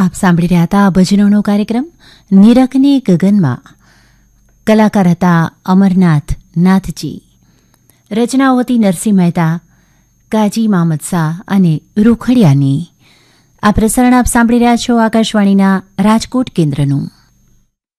આપ સાંભળી રહ્યા હતા ભજનોનો કાર્યક્રમ નિરખની ગગનમાં. કલાકાર હતા અમરનાથ નાથજી. રચનાઓ હતી નરસિંહ મહેતા, કાજી મામદ શાહ અને રૂખડિયાની. આ પ્રસારણ આપ સાંભળી રહ્યા છો આકાશવાણીના રાજકોટ કેન્દ્રનું.